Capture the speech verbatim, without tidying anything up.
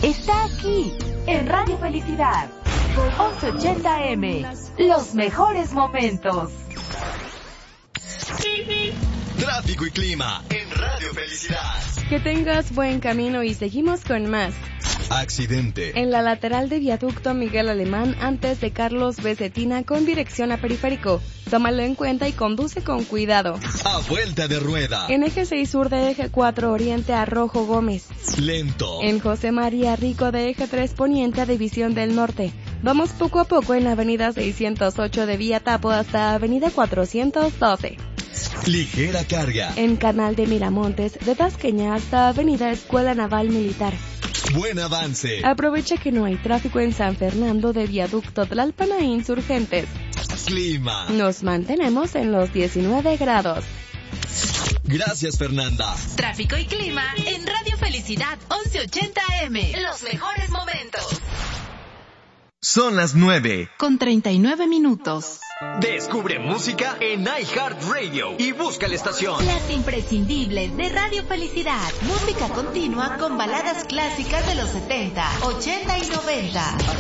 está aquí, en Radio Felicidad, once ochenta A M, los mejores momentos. Tráfico y clima en Radio Felicidad. Que tengas buen camino y seguimos con más. Accidente. En la lateral de viaducto Miguel Alemán, antes de Carlos B. Cetina, con dirección a Periférico. Tómalo en cuenta y conduce con cuidado. A vuelta de rueda. En eje seis sur de eje cuatro oriente a Rojo Gómez. Lento. En José María Rico de eje tres poniente a División del Norte. Vamos poco a poco en la avenida seiscientos ocho de Vía Tapo hasta avenida cuatrocientos doce. Ligera carga. En Canal de Miramontes, de Tasqueña hasta avenida Escuela Naval Militar. Buen avance. Aprovecha que no hay tráfico en San Fernando de Viaducto Tlalpan a Insurgentes. Clima. Nos mantenemos en los diecinueve grados. Gracias, Fernanda. Tráfico y clima en Radio Felicidad once ochenta A M. Los mejores momentos. Son las nueve. Con treinta y nueve minutos. Descubre música en iHeartRadio y busca la estación. Las imprescindibles de Radio Felicidad. Música continua con baladas clásicas de los setenta, ochenta y noventa.